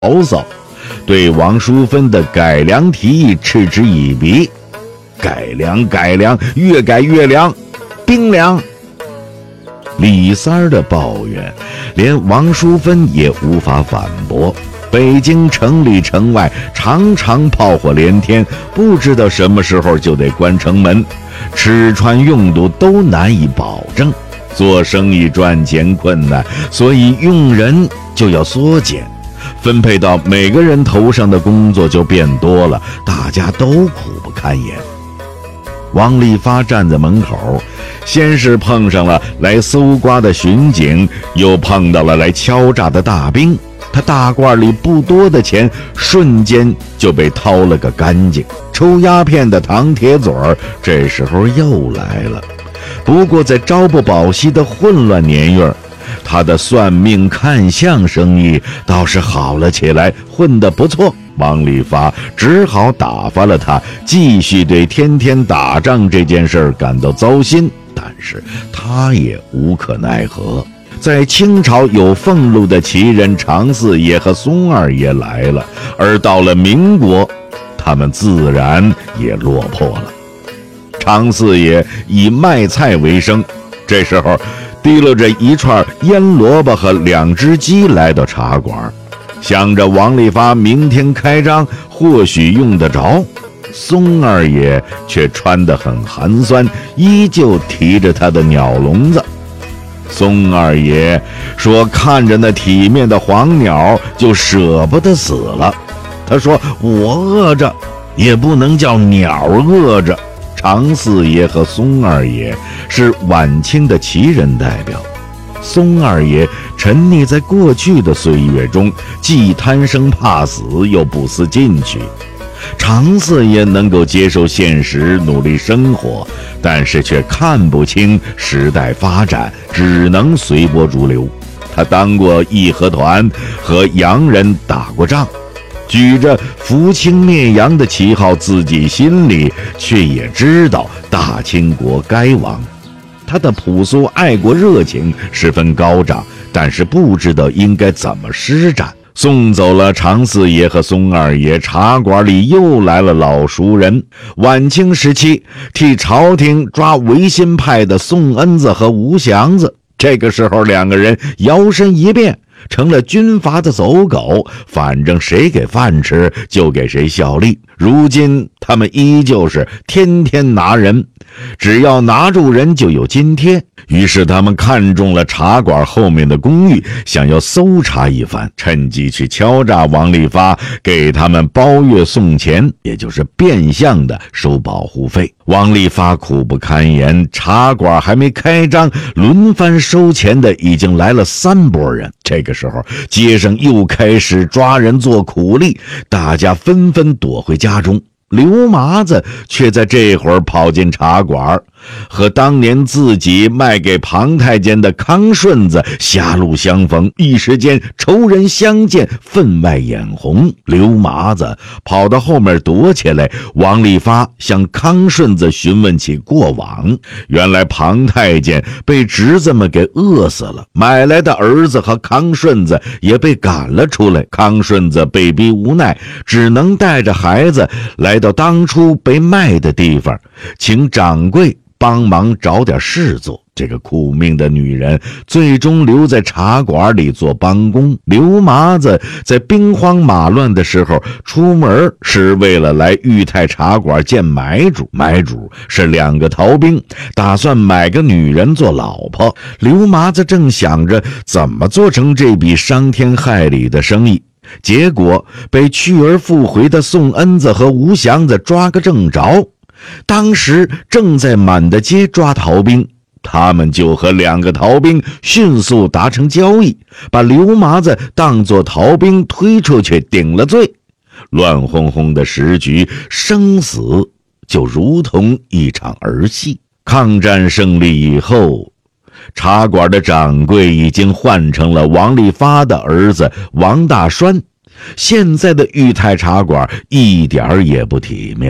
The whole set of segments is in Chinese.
牢骚，对王淑芬的改良提议嗤之以鼻。改良，越改越凉，冰凉。李三儿的抱怨，连王淑芬也无法反驳。北京城里城外常常炮火连天，不知道什么时候就得关城门，吃穿用度都难以保证。做生意赚钱困难，所以用人就要缩减，分配到每个人头上的工作就变多了，大家都苦不堪言。王利发站在门口，先是碰上了来搜刮的巡警，又碰到了来敲诈的大兵。他大褂里不多的钱瞬间就被掏了个干净。抽鸦片的唐铁嘴儿这时候又来了，不过在朝不保夕的混乱年月，他的算命看相生意倒是好了起来，混得不错。王利发只好打发了他，继续对天天打仗这件事感到糟心，但是他也无可奈何。在清朝有俸禄的旗人常四爷和松二爷来了，而到了民国，他们自然也落魄了。常四爷以卖菜为生，这时候提溜着一串腌萝卜和2只鸡来到茶馆，想着王利发明天开张或许用得着。松二爷却穿得很寒酸，依旧提着他的鸟笼子。松二爷说看着那体面的黄鸟就舍不得死了。他说我饿着也不能叫鸟饿着。常四爷和松二爷是晚清的旗人代表。松二爷沉溺在过去的岁月中，既贪生怕死又不思进取。常四爷能够接受现实，努力生活，但是却看不清时代发展，只能随波逐流。他当过义和团和洋人打过仗，举着扶清灭洋的旗号，自己心里却也知道大清国该亡。他的朴素爱国热情十分高涨，但是不知道应该怎么施展。送走了常四爷和松二爷，茶馆里又来了老熟人。晚清时期替朝廷抓维新派的宋恩子和吴祥子，这个时候2个人摇身一变成了军阀的走狗，反正谁给饭吃就给谁效力。如今他们依旧是天天拿人，只要拿住人就有津贴。于是他们看中了茶馆后面的公寓，想要搜查一番，趁机去敲诈王利发，给他们包月送钱，也就是变相的收保护费。王利发苦不堪言，茶馆还没开张，轮番收钱的已经来了3拨人。这个时候街上又开始抓人做苦力，大家纷纷躲回家中。刘麻子却在这会儿跑进茶馆，和当年自己卖给庞太监的康顺子狭路相逢，一时间仇人相见，分外眼红。刘麻子跑到后面躲起来，王利发向康顺子询问起过往。原来庞太监被侄子们给饿死了，买来的儿子和康顺子也被赶了出来。康顺子被逼无奈，只能带着孩子来到当初被卖的地方，请掌柜帮忙找点事做。这个苦命的女人最终留在茶馆里做帮工。刘麻子在兵荒马乱的时候出门，是为了来裕泰茶馆见买主。买主是2个逃兵，打算买个女人做老婆。刘麻子正想着怎么做成这笔伤天害理的生意，结果被去而复回的宋恩子和吴祥子抓个正着。当时正在满大街抓逃兵，他们就和2个逃兵迅速达成交易，把刘麻子当作逃兵推出去顶了罪。乱哄哄的时局，生死就如同一场儿戏。抗战胜利以后，茶馆的掌柜已经换成了王利发的儿子王大栓。现在的裕泰茶馆一点也不体面了，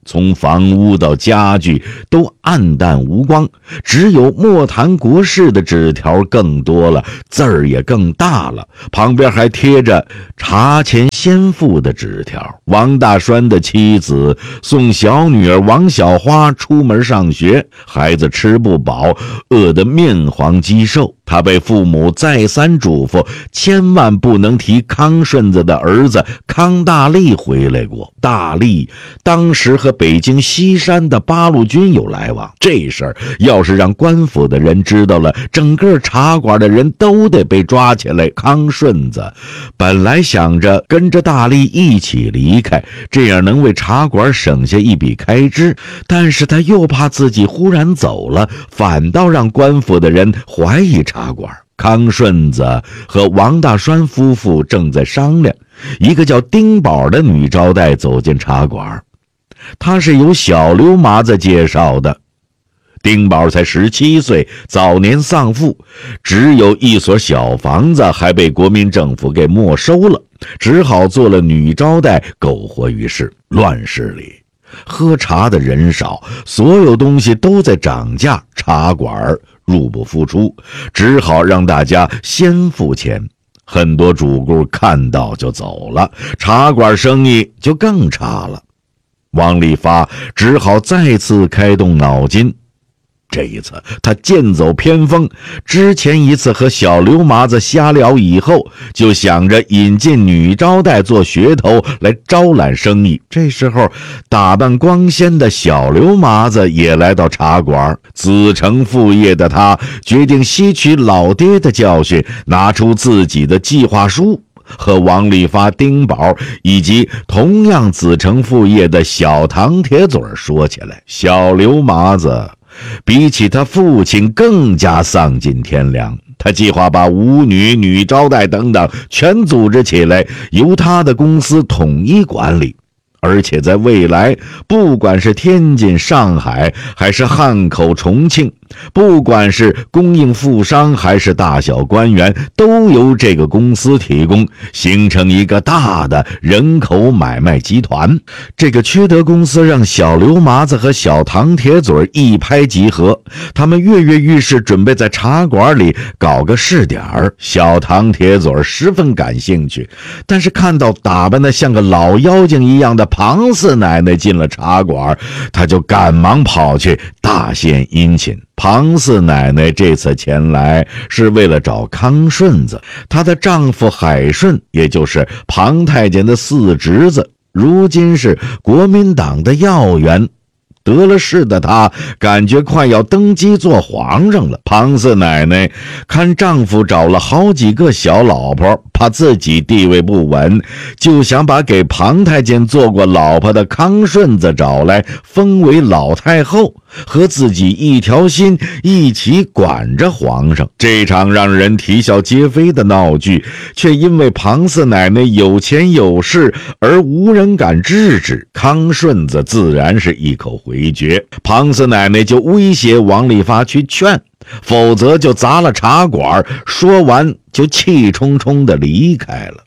从房屋到家具都暗淡无光，只有莫谈国事的纸条更多了，字儿也更大了，旁边还贴着茶钱先付的纸条。王大栓的妻子送小女儿王小花出门上学，孩子吃不饱，饿得面黄肌瘦。他被父母再三嘱咐，千万不能提康顺子的儿子康大力回来过。大力当时和北京西山的八路军有来往，这事儿要是让官府的人知道了，整个茶馆的人都得被抓起来。康顺子本来想着跟着大力一起离开，这样能为茶馆省下一笔开支，但是他又怕自己忽然走了，反倒让官府的人怀疑茶馆。康顺子和王大栓夫妇正在商量，一个叫丁宝的女招待走进茶馆，她是由小刘麻子介绍的。丁宝才17岁，早年丧父，只有一所小房子还被国民政府给没收了，只好做了女招待，苟活于世。乱世里喝茶的人少，所有东西都在涨价，茶馆入不敷出，只好让大家先付钱。很多主顾看到就走了，茶馆生意就更差了。王利发只好再次开动脑筋。这一次他剑走偏锋，之前一次和小刘麻子瞎聊以后，就想着引进女招待做噱头来招揽生意。这时候打扮光鲜的小刘麻子也来到茶馆，子承父业的他决定吸取老爹的教训，拿出自己的计划书，和王利发、丁宝以及同样子承父业的小唐铁嘴说起来。小刘麻子比起他父亲更加丧尽天良，他计划把舞女、女招待等等全组织起来，由他的公司统一管理。而且在未来，不管是天津、上海还是汉口、重庆，不管是供应富商还是大小官员，都由这个公司提供，形成一个大的人口买卖集团。这个缺德公司让小刘麻子和小唐铁嘴一拍即合，他们跃跃欲试，准备在茶馆里搞个试点儿。小唐铁嘴十分感兴趣，但是看到打扮得像个老妖精一样的庞四奶奶进了茶馆，他就赶忙跑去大献殷勤。庞四奶奶这次前来是为了找康顺子，她的丈夫海顺，也就是庞太监的四侄子，如今是国民党的要员。得了势的她感觉快要登基做皇上了。庞四奶奶看丈夫找了好几个小老婆，怕自己地位不稳，就想把给庞太监做过老婆的康顺子找来，封为老太后，和自己一条心，一起管着皇上。这场让人啼笑皆非的闹剧，却因为庞四奶奶有钱有势而无人敢制止。康顺子自然是一口回绝，庞四奶奶就威胁王利发去劝，否则就砸了茶馆。说完就气冲冲地离开了。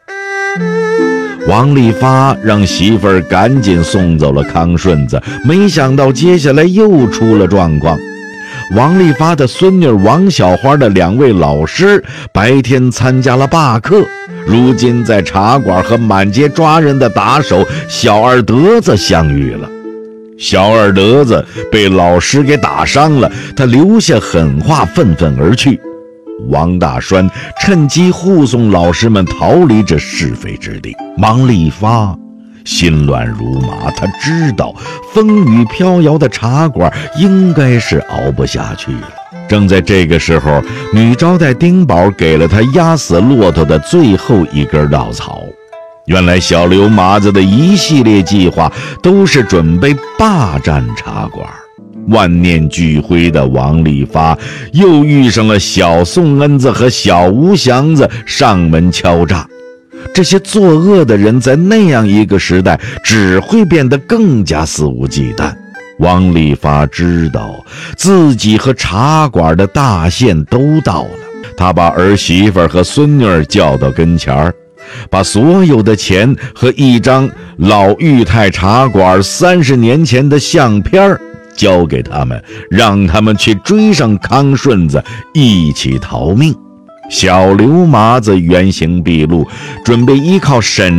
王利发让媳妇儿赶紧送走了康顺子，没想到接下来又出了状况。王利发的孙女王小花的2位老师白天参加了罢课，如今在茶馆和满街抓人的打手小二德子相遇了。小二德子被老师给打伤了，他留下狠话愤愤而去。王大栓趁机护送老师们逃离这是非之地。王利发心乱如麻，他知道风雨飘摇的茶馆应该是熬不下去了。正在这个时候，女招待丁宝给了他压死骆驼的最后一根稻草。原来小刘麻子的一系列计划都是准备霸占茶馆。万念俱灰的王利发又遇上了小宋恩子和小吴祥子上门敲诈。这些作恶的人在那样一个时代只会变得更加肆无忌惮。王利发知道自己和茶馆的大限都到了，他把儿媳妇和孙女叫到跟前儿， 把所有的钱和一张老裕泰茶馆30年前的相片交给他们，让他们去追上康顺子，一起逃命。小刘麻子原形毕露，准备依靠沈